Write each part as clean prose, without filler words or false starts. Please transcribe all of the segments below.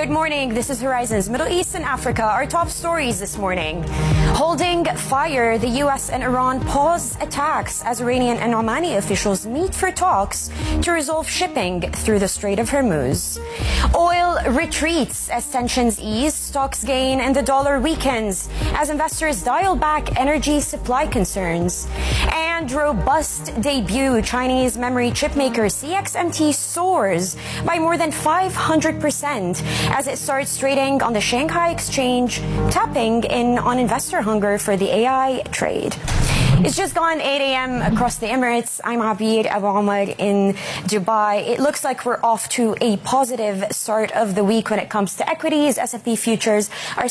Good morning. This is Horizons Middle East and Africa. Our top stories this morning. Holding fire, the U.S. and Iran pause attacks as Iranian and Omani officials meet for talks to resolve shipping through the Strait of Hormuz. Oil retreats as tensions ease, stocks gain, and the dollar weakens as investors dial back energy supply concerns. And robust debut, Chinese memory chipmaker CXMT soars by more than 500% as it starts trading on the Shanghai Exchange, tapping in on investor hunger for the AI trade. It's just gone 8 a.m. across the Emirates. I'm Abir Abu Omar in Dubai. It looks like we're off to a positive start of the week when it comes to equities. S&P futures are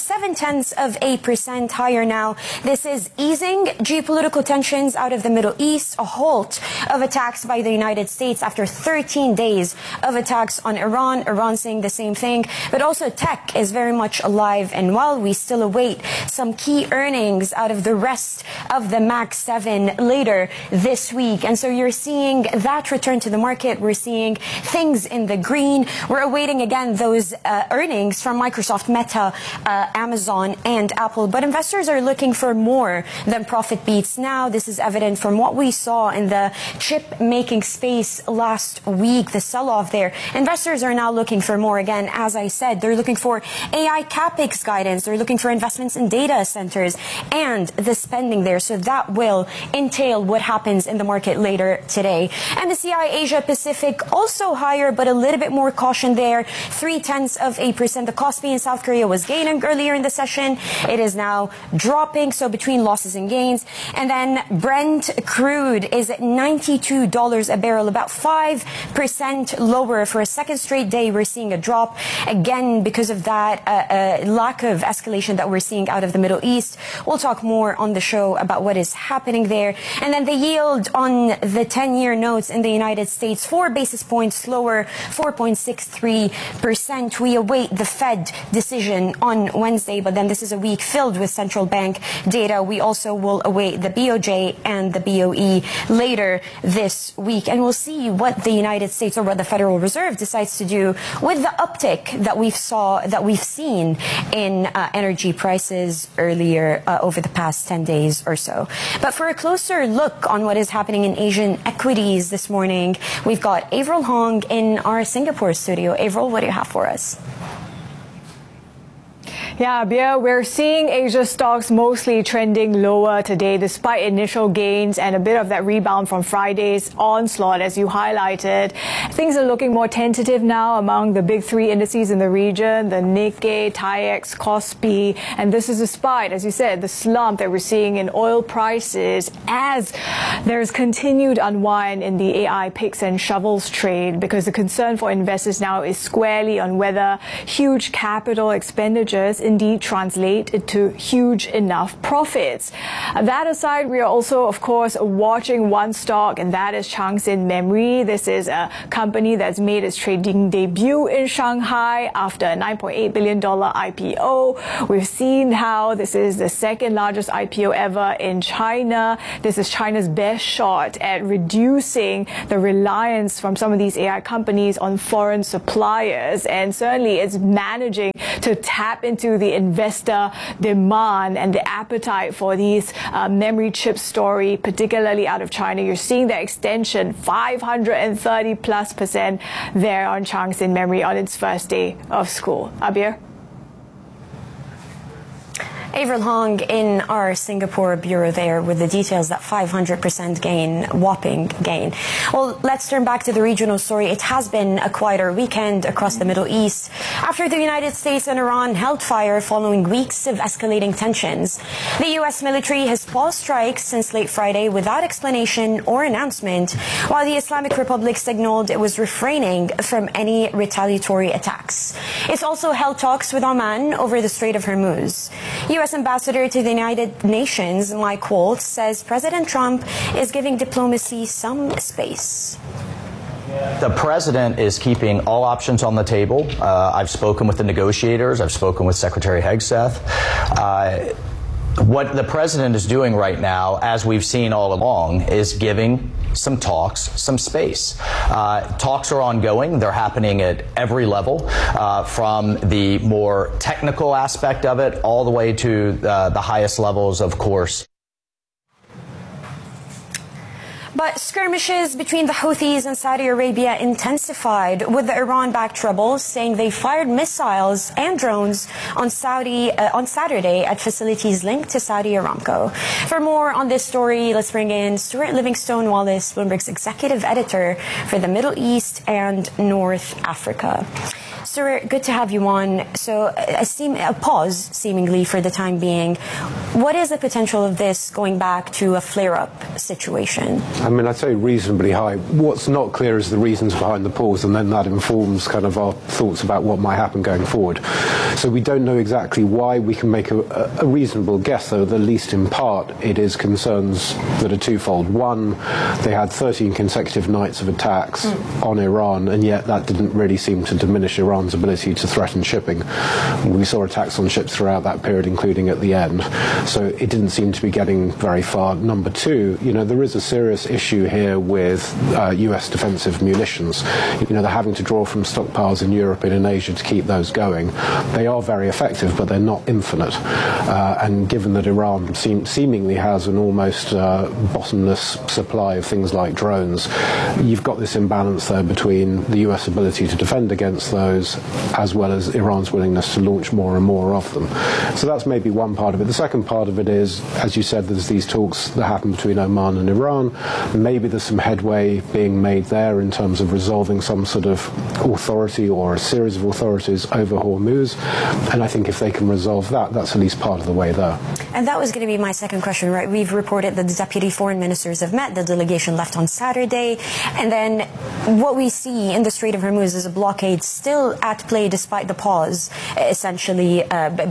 0.7% higher now. This is easing geopolitical tensions out of the Middle East, a halt of attacks by the United States after 13 days of attacks on Iran. Iran saying the same thing, but also tech is very much alive and well. We still await some key earnings out of the rest of the Max 7 later this week. And so you're seeing that return to the market. We're seeing things in the green. We're awaiting again those earnings from Microsoft, Meta, Amazon and Apple. But investors are looking for more than profit beats now. This is evident from what we saw in the chip making space last week, the sell-off there. Investors are now looking for more. Again, as I said, they're looking for AI CapEx guidance. They're looking for investments in data centers and the spending there. So that will entail what happens in the market later today. And the CI Asia Pacific also higher, but a little bit more caution there. 0.3%. The Kospi in South Korea was gaining earlier in the session. It is now dropping, so between losses and gains. And then Brent crude is at $92 a barrel, about 5% lower for a second straight day. We're seeing a drop again because of that lack of escalation that we're seeing out of the Middle East. We'll talk more on the show about what is happening there. And then the yield on the 10-year notes in the United States, 4 basis points lower, 4.63%. We await the Fed decision on Wednesday, but then this is a week filled with central bank data. We also will await the BOJ and the BOE later this week. And we'll see what the United States or what the Federal Reserve decides to do with the uptick that we've seen in energy prices earlier over the past 10 days or so. But for a closer look on what is happening in Asian equities this morning, we've got Avril Hong in our Singapore studio. Avril, what do you have for us? Yeah, Bia, we're seeing Asia stocks mostly trending lower today despite initial gains and a bit of that rebound from Friday's onslaught, as you highlighted. Things are looking more tentative now among the big 3 indices in the region, the Nikkei, TAIEX, Kospi, and this is despite, as you said, the slump that we're seeing in oil prices as there's continued unwind in the AI picks and shovels trade, because the concern for investors now is squarely on whether huge capital expenditures indeed translate into huge enough profits. That aside, we are also, of course, watching one stock, and that is Changxin Memory. This is a company that's made its trading debut in Shanghai after a $9.8 billion IPO. We've seen how this is the second largest IPO ever in China. This is China's best shot at reducing the reliance from some of these AI companies on foreign suppliers, and certainly it's managing to tap into the investor demand and the appetite for these memory chip story, particularly out of China. You're seeing the extension 530+% there on Changxin Memory on its first day of school. Abir? Avril Hong in our Singapore bureau there with the details, that 500% gain, whopping gain. Well, let's turn back to the regional story. It has been a quieter weekend across the Middle East after the United States and Iran held fire following weeks of escalating tensions. The U.S. military has paused strikes since late Friday without explanation or announcement, while the Islamic Republic signaled it was refraining from any retaliatory attacks. It's also held talks with Oman over the Strait of Hormuz. U.S. Ambassador to the United Nations, Mike Waltz, says President Trump is giving diplomacy some space. The president is keeping all options on the table. I've spoken with the negotiators. I've spoken with Secretary Hegseth. What the president is doing right now, as we've seen all along, is giving some talks some space. Talks are ongoing. They're happening at every level, from the more technical aspect of it all the way to the highest levels, of course. But skirmishes between the Houthis and Saudi Arabia intensified, with the Iran-backed rebels saying they fired missiles and drones on Saturday at facilities linked to Saudi Aramco. For more on this story, let's bring in Stuart Livingstone-Wallace, Bloomberg's executive editor for the Middle East and North Africa. Stuart, good to have you on. So a pause, seemingly, for the time being. What is the potential of this going back to a flare-up situation? I mean, I'd say reasonably high. What's not clear is the reasons behind the pause, and then that informs kind of our thoughts about what might happen going forward. So we don't know exactly why. We can make a reasonable guess, though, that at least in part it is concerns that are twofold. One, they had 13 consecutive nights of attacks on Iran, and yet that didn't really seem to diminish Iran's ability to threaten shipping. We saw attacks on ships throughout that period, including at the end. So it didn't seem to be getting very far. Number two, there is a serious issue here with US defensive munitions. They're having to draw from stockpiles in Europe and in Asia to keep those going. They are very effective, but they're not infinite. And given that Iran seemingly has an almost bottomless supply of things like drones, you've got this imbalance there between the US ability to defend against those as well as Iran's willingness to launch more and more of them. So that's maybe one part of it. The second part of it is, as you said, there's these talks that happen between Oman and Iran. Maybe there's some headway being made there in terms of resolving some sort of authority or a series of authorities over Hormuz. And I think if they can resolve that, that's at least part of the way there. And that was going to be my second question, right? We've reported that the deputy foreign ministers have met. The delegation left on Saturday. And then what we see in the Strait of Hormuz is a blockade still at play despite the pause, essentially,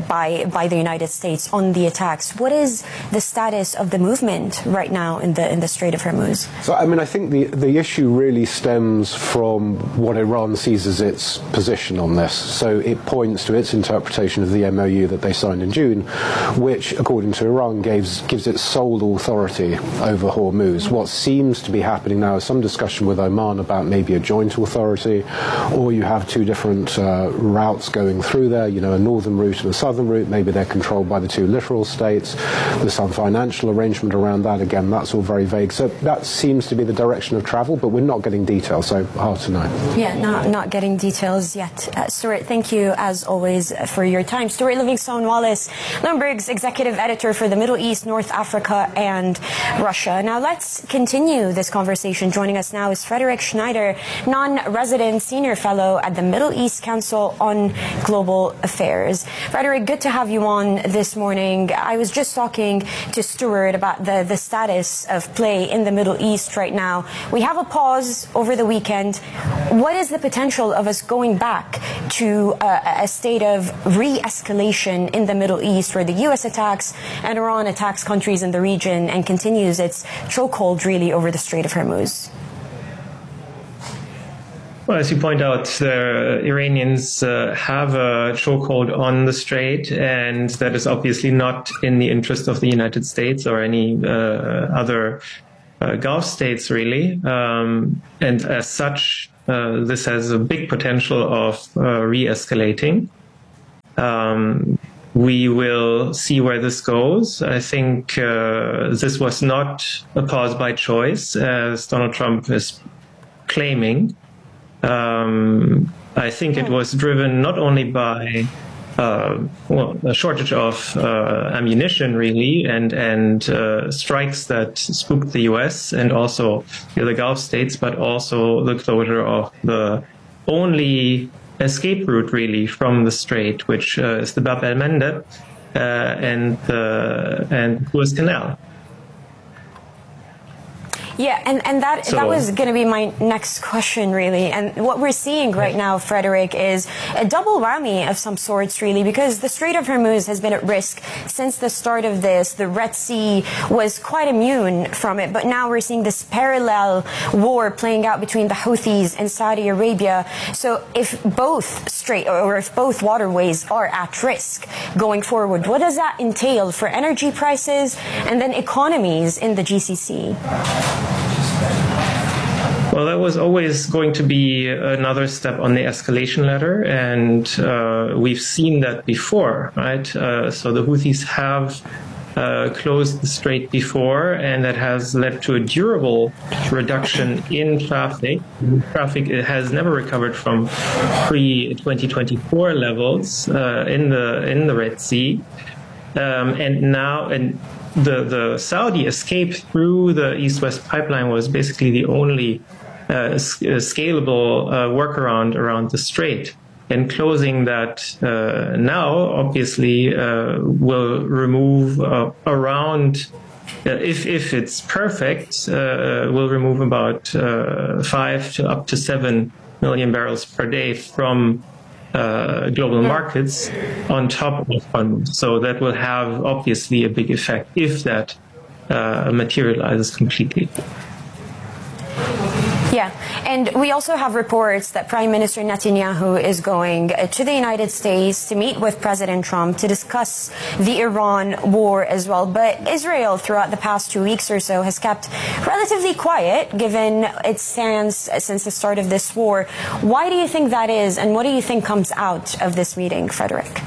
by the United States on the attacks. What is the status of the movement right now in the Strait of Hormuz? So, I mean, I think the issue really stems from what Iran sees as its position on this. So it points to its interpretation of the MOU that they signed in June, which, according to Iran, gives it sole authority over Hormuz. What seems to be happening now is some discussion with Oman about maybe a joint authority, or you have two different routes going through there, a northern route and a southern route. Maybe they're controlled by the two littoral states. There's some financial arrangement around that. Again, that's all very vague. So that seems to be the direction of travel, but we're not getting details, so hard to know. Yeah, not getting details yet. Stuart, thank you, as always, for your time. Stuart Livingstone-Wallace, Bloomberg's executive editor for the Middle East, North Africa, and Russia. Now, let's continue this conversation. Joining us now is Frederick Schneider, non-resident senior fellow at the Middle East Council on Global Affairs. Frederick, good to have you on this morning. I was just talking to Stuart about the status of play in the Middle East right now. We have a pause over the weekend. What is the potential of us going back to a state of re-escalation in the Middle East, where the U.S. attacks and Iran attacks countries in the region and continues its chokehold, really, over the Strait of Hormuz? Well, as you point out, the Iranians have a chokehold on the strait, and that is obviously not in the interest of the United States or any other Gulf states, really. And as such, this has a big potential of re-escalating. We will see where this goes. I think this was not a pause by choice, as Donald Trump is claiming. I think it was driven not only by a shortage of ammunition, really, and strikes that spooked the U.S. and also the Gulf states, but also the closure of the only escape route, really, from the strait, which is the Bab el-Mandeb and Suez Canal. Yeah, and that was going to be my next question, really. And what we're seeing right now, Frederick, is a double whammy of some sorts, really, because the Strait of Hormuz has been at risk since the start of this. The Red Sea was quite immune from it, but now we're seeing this parallel war playing out between the Houthis and Saudi Arabia. So if both if both waterways are at risk going forward, what does that entail for energy prices and then economies in the GCC? Well, that was always going to be another step on the escalation ladder, and we've seen that before, right? So the Houthis have closed the strait before, and that has led to a durable reduction in traffic. Traffic has never recovered from pre-2024 levels in the Red Sea, and the Saudi escape through the East-West pipeline was basically the only scalable workaround around the strait. And closing that now, obviously, will remove around, if it's perfect, will remove about 5 to up to 7 million barrels per day from global markets on top of Hormuz. So that will have obviously a big effect if that materializes completely. Yeah, and we also have reports that Prime Minister Netanyahu is going to the United States to meet with President Trump to discuss the Iran war as well. But Israel, throughout the past 2 weeks or so, has kept relatively quiet given its stance since the start of this war. Why do you think that is, and what do you think comes out of this meeting, Frederick?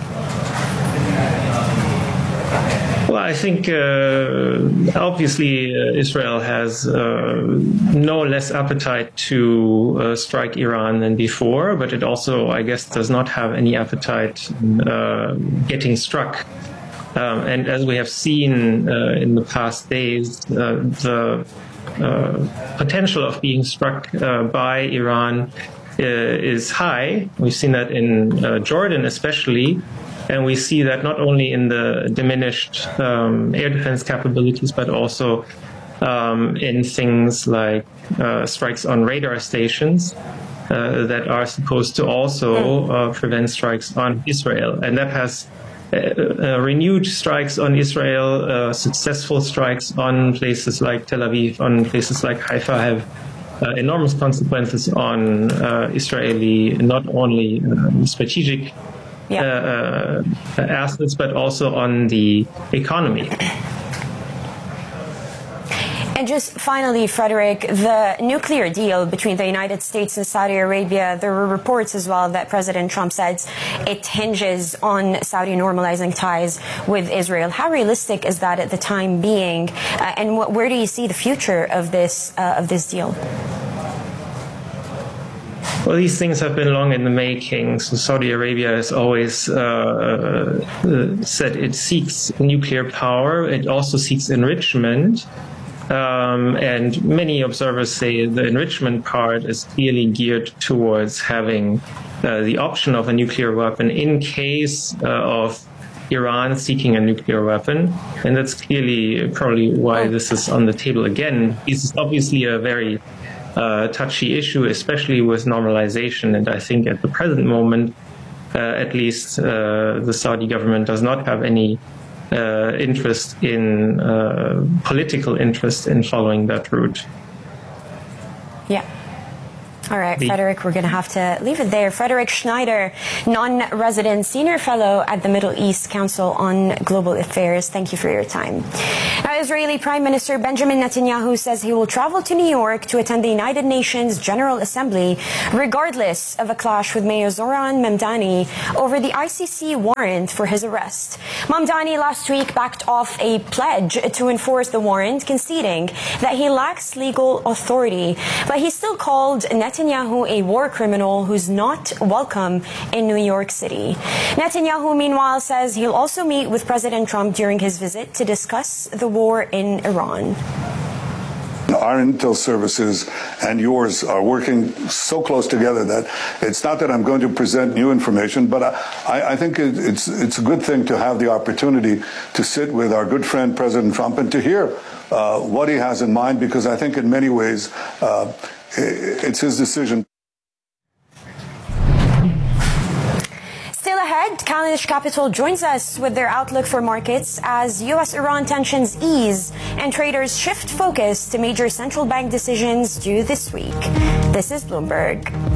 Well, I think obviously Israel has no less appetite to strike Iran than before, but it also, I guess, does not have any appetite in getting struck. And as we have seen in the past days, the potential of being struck by Iran is high. We've seen that in Jordan especially. And we see that not only in the diminished air defense capabilities, but also in things like strikes on radar stations that are supposed to also prevent strikes on Israel. And that has renewed strikes on Israel, successful strikes on places like Tel Aviv, on places like Haifa have enormous consequences on Israeli, not only strategic assets, but also on the economy. And just finally, Frederick, the nuclear deal between the United States and Saudi Arabia, there were reports as well that President Trump said it hinges on Saudi normalizing ties with Israel. How realistic is that at the time being? And where do you see the future of this deal? Well, these things have been long in the making. So Saudi Arabia has always said it seeks nuclear power. It also seeks enrichment. And many observers say the enrichment part is clearly geared towards having the option of a nuclear weapon in case of Iran seeking a nuclear weapon. And that's clearly probably why this is on the table again. This is obviously a very touchy issue, especially with normalization. And I think at the present moment, at least the Saudi government does not have any interest in political interest in following that route. Yeah. All right, Frederick, we're going to have to leave it there. Frederick Schneider, non-resident senior fellow at the Middle East Council on Global Affairs. Thank you for your time. Now, Israeli Prime Minister Benjamin Netanyahu says he will travel to New York to attend the United Nations General Assembly, regardless of a clash with Mayor Zoran Mamdani over the ICC warrant for his arrest. Mamdani last week backed off a pledge to enforce the warrant, conceding that he lacks legal authority, but he still called Netanyahu a war criminal who's not welcome in New York City. Netanyahu, meanwhile, says he'll also meet with President Trump during his visit to discuss the war in Iran. our intel services and yours are working so close together that it's not that I'm going to present new information, but I think it's a good thing to have the opportunity to sit with our good friend President Trump and to hear what he has in mind, because I think in many ways it's his decision. Still ahead, Kalish Capital joins us with their outlook for markets as U.S.-Iran tensions ease and traders shift focus to major central bank decisions due this week. This is Bloomberg.